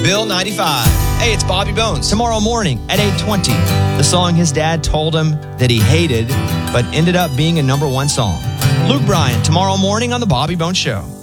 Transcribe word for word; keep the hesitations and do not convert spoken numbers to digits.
Bill ninety-five. Hey, it's Bobby Bones. Tomorrow morning at eight twenty, the song his dad told him that he hated, but ended up being a number one song. Luke Bryan, tomorrow morning on The Bobby Bones Show.